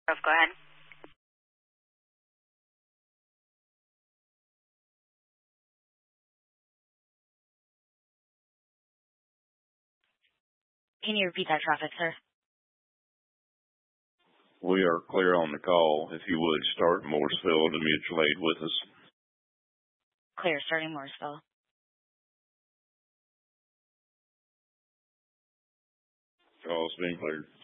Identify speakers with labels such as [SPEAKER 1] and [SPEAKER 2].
[SPEAKER 1] Go ahead.
[SPEAKER 2] Can you repeat that traffic, sir?
[SPEAKER 3] We are clear on the call. If you would start Morrisville to mutual aid with us.
[SPEAKER 2] Clear, starting Morrisville.
[SPEAKER 3] Call's being cleared.